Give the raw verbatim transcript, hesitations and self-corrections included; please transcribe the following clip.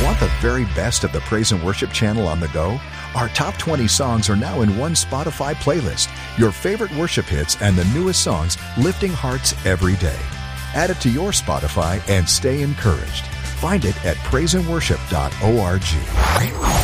Want the very best of the Praise and Worship channel on the go? Our top twenty songs are now in one Spotify playlist. Your favorite worship hits and the newest songs lifting hearts every day. Add it to your Spotify and stay encouraged. Find it at praise and worship dot org.